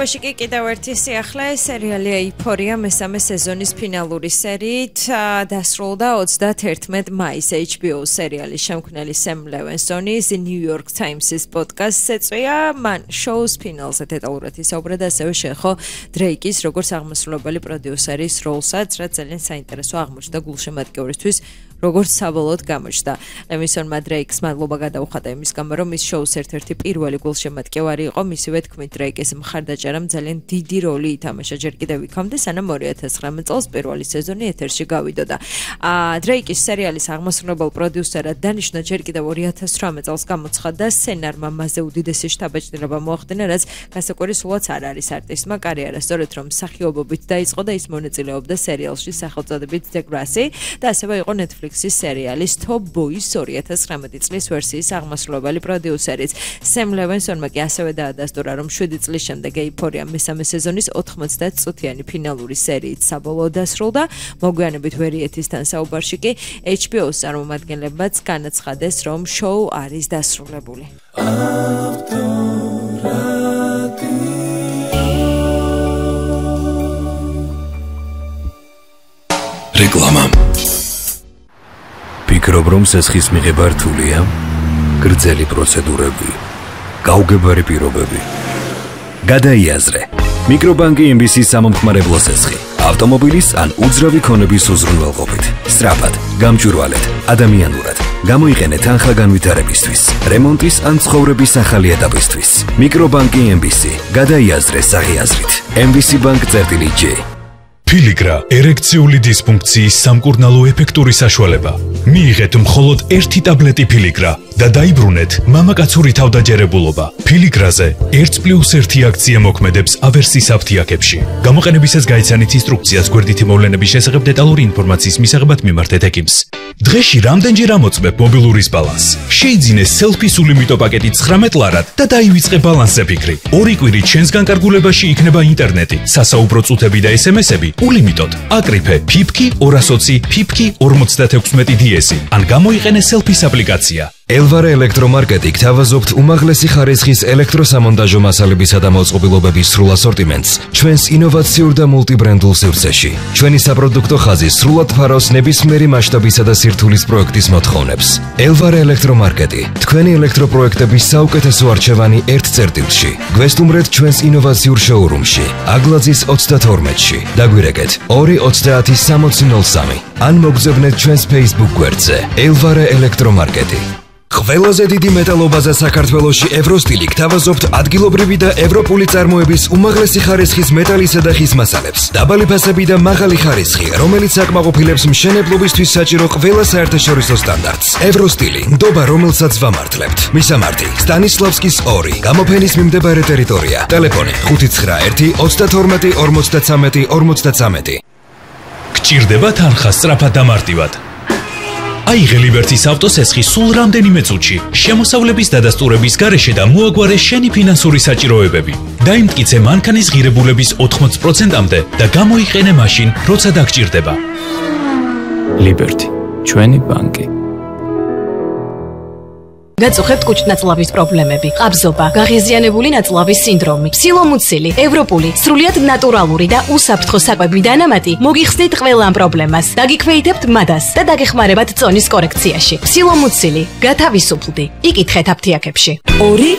მოგზაურობაში კი კიდევ ერთი სიახლე სერიალი ეიფორია მესამე სეზონის ფინალური სერიით დასრულდა 31 მაისს HBO სერიალის შემქმნელი სემ ლევენსონი The New York Times-ის პოდკასტს ეწვია მან შოუს ფინალზე დეტალურად ისაუბრა და ასევე შეეხო დრეიკის როგორც აღმასრულებელი პროდიუსერის როლსაც რაც ძალიან საინტერესო აღმოჩნდა გულშემატკივრისთვის როგორც საბოლოოდ გამოჩნდა. ლევინსონმა დრეიკს მადლობა გადაუხადა იმის გამო, რომ ის შოუს ერთ-ერთი პირველი გულშემატკივარი იყო, მისივე თქმით დრეიკის მხარდაჭერამ ძალიან დიდი როლი ითამაშა ჯერ კიდევ იქამდე, სანამ 2019 წელს პირველი სეზონი ეთერში გავიდოდა. დრეიკის სერიალის აღმასრულებელ პროდიუსერად დანიშნა ჯერ კიდევ 2018 წელს გამოცხადდა სცენარმა მასზე უდიდესი შთაბეჭდილება მოახდინა, რაც გასაკვირი სულაც არ არის არტისტმა კარიერა, სწორედ რომ მსახიობობით დაიწყო და ის მონაწილეობდა სერიალში სახელწოდებით The Grassy და ასევე იყო Netflix-ის სერიალის Top Boys 2019 წლის ვერსიის აღმასრულებელი პროდიუსერიც. სემ ლევენსონმა კი ასევე დაადასტურა, რომ 7 წლის შემდეგ ეიფორია მესამე სეზონის 90 წუთიანი ფინალური სერიით საბოლოოდ დასრულდა. მოგვიანებით ვერიეთისთან საუბარში კი HBO-ს წარმომადგენლებმაც განაცხადეს, რომ შოუ არის დასრულებული. რეკლამა ფიქრობ, რომ სესხის მიღება რთულია? გრძელი პროცედურები, გაუგებარი პირობები. გადაიაზრე. მიკრობანკი MBC-ის სამომხმარებლო სესხი. ავტომობილის ან უძრავი ქონების უზრუნველყოფით. სწრაფად, გამჭვირვალედ, ადამიანურად. გამოიყენე თანხა განვითარებისთვის, რემონტის ან ცხოვრების ახალი ეტაპისთვის. მიკრობანკი MBC. გადაიაზრე საღიაზრით. MBC-bank.j Piligra ერექციული დისფუნქციის სამკურნალო ეფექტური საშუალება. მიიღეთ მხოლოდ 1 ტაბლეტი Piligra და დაიბრუნეთ მამაკაცური თავდაჯერებულობა. Piligrაზე 1+1 აქცია მოქმედებს ავერსის აფთიაქებში. გამოყენებისას გაიცანით ინსტრუქციას გვერდითი მოვლენების შესახებ დეტალური ინფორმაციის მისაღებად მიმართეთ ექიმს. დღეში რამდენჯერ ამოწმებ მობილურის ბალანსს? შეიძინე სელფი სულიმიტო პაკეტი 19 ლარად და დაივიწყე ბალანსზე ფიქრი. 2 კვირით შენს განკარგულებაში იქნება ინტერნეტი, სასაუბრო წუთები და SMS-ები ულიმიტოდ. აკრიფე ფიფკი 220 ფიფკი 56 DS-ი ან გამოიყენე სელფის აპლიკაცია. Elvara ელექტრომარკეტი გთავაზობთ უმაღლესი ხარისხის ელექტროსამონტაჟო მასალებისა და მოწყობილობების სრულ ასორტიმენტს ჩვენს ინოვაციურ და მულტიბრენდულ სივრცეში. ჩვენი საპროდუქტო ხაზი სრულად ფარავს ნებისმიერი მასშტაბისა და სირთულის პროექტის მოთხოვნებს. Elvara ელექტრომარკეტი თქვენი ელექტროპროექტების საუკეთესო არჩევანი ერთ წერტილში. გვესტუმრეთ ჩვენს ინოვაციურ შოურუმში, აგლაძის 32-ში. დაგვირეკეთ 230-6003 ან მოგზავნეთ ჩვენს Facebook გვერდზე Elvara ელექტრომარკეტი. ყველაზე დიდი მეტალობაზე საქართველოში ევროსტილი გთავაზობთ ადგილობრივი და ევროპული წარმოების უმაღლესი ხარისხის მეტალისა და ხის მასალებს. დაბალი ფასები და მაღალი ხარისხი, რომელიც აკმაყოფილებს მშენებლობისთვის საჭირო ყველა საერთაშორისო სტანდარტს. ევროსტილი, ნდობა რომელსაც ვამართლებთ. მისამართი: სტანისლავსკის 2, გამოფენის მიმდებარე ტერიტორია. ტელეფონი 591 32 53 53. გჭირდება თანხა სწრაფად და მარტივად. აიღე ლიბერტის ავტოსესხი სულ რამდენიმე წუთში, შემოსავლების დადასტურების გარეშე და მოაგვარე შენი ფინანსური საჭიროებები. დაიმტკიცე მანქანის ღირებულების 80%-მდე და გამოიყენე მაშინ, როცა დაგჭირდება. ლიბერტი, ჩვენი ბანკი. გაწუხებთ კუჭნაწლავის პრობლემები, ყაბზობა, გაღიზიანებული ნაწლავის სინდრომი, ფსილომუცილი, ევროპული, სრულიად ნატურალური და უსაფრთხო საკვები დანამატი მოგიხსნით ყველა ამ პრობლემას. დაგიქვეითებთ მადას და დაგეხმარებათ წონის კორექციაში. ფსილომუცილი, გათავისუფლდი. იკითხეთ აფთიაქებში. 2